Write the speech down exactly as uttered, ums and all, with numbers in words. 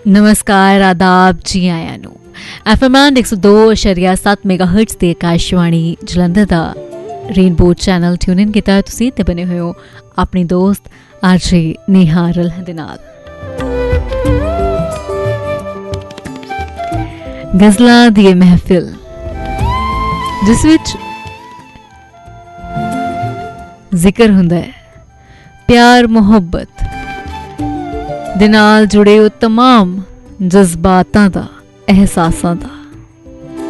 नमस्कार, आदाब, जी आया नू। एफ एम एक सौ दो अशरिया सत्त मेगा हर्ट्स ते आकाशवाणी जलंधर दा रेनबो चैनल ट्यून इन कीता है तुसीं ते बने हुए हो अपनी दोस्त आरजे नेहा रल्ह दे नाल। गज़लां दी ये महफिल जिस विच जिक्र हुंदा है प्यार मुहब्बत दे नाल जुड़े ओ तमाम जज्बातां दा, एहसासां दा।